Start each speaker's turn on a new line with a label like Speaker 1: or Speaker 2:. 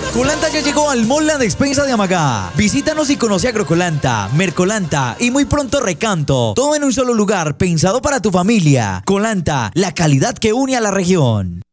Speaker 1: Colanta ya llegó al Mall La Despensa de Amagá. Visítanos y conoce Agrocolanta, Mercolanta y muy pronto Recanto. Todo en un solo lugar, pensado para tu familia. Colanta, la calidad que une a la región.